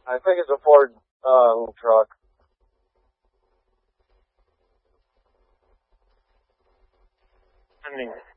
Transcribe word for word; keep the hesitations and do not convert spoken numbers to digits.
I think it's a Ford uh, truck. Ending.